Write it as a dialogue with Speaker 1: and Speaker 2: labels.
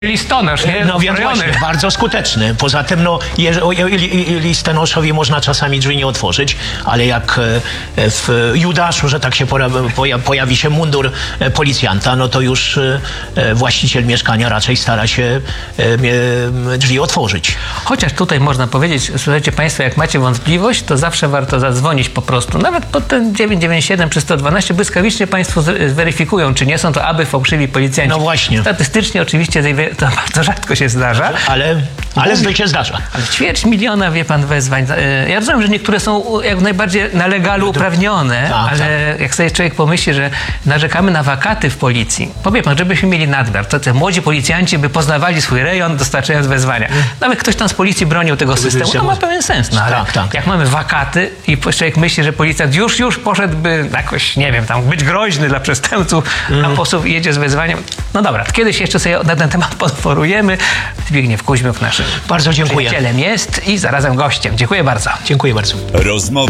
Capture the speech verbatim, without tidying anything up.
Speaker 1: listonosz, nie?
Speaker 2: No więc
Speaker 1: Rejony.
Speaker 2: właśnie, bardzo skuteczny. Poza tym, no, je- o- li- li- listonoszowi można czasami drzwi nie otworzyć, ale jak e, w Judaszu, że tak się pora- poja- pojawi się mundur e, policjanta, no to już e, właściciel mieszkania raczej stara się e, mie- drzwi otworzyć.
Speaker 1: Chociaż tutaj można powiedzieć, słuchajcie Państwo, jak macie wątpliwość, to zawsze warto zadzwonić po prostu. Nawet pod ten dziewięć dziewięć siedem czy sto dwanaście błyskawicznie Państwo z- zweryfikują, czy nie są to aby fałszywi policjanci.
Speaker 2: No właśnie.
Speaker 1: Statystycznie oczywiście to bardzo rzadko się zdarza.
Speaker 2: Ale, ale zbyt się zdarza.
Speaker 1: Ale ćwierć miliona, wie pan, wezwań. E, Ja rozumiem, że niektóre są jak najbardziej na legalu uprawnione,
Speaker 2: Tak,
Speaker 1: ale jak sobie człowiek pomyśli, że narzekamy na wakaty w policji, powie pan, żebyśmy mieli nadmiar, to te młodzi policjanci by poznawali swój rejon, dostarczając wezwania. Nawet ktoś tam z policji bronił tego systemu, to ma pewien sens. No, ale
Speaker 2: Tak, tak.
Speaker 1: jak mamy wakaty i człowiek myśli, że policjant już, już poszedłby jakoś, nie wiem, tam być groźny dla przestępców, a posłów jedzie z wezwaniem. No dobra, kiedyś jeszcze sobie na ten temat podporujemy. Zbigniew Kuźmiuk naszym
Speaker 2: Bardzo dziękuję.
Speaker 1: przyjacielem jest i zarazem gościem. Dziękuję bardzo.
Speaker 2: Dziękuję bardzo.
Speaker 3: Rozmowy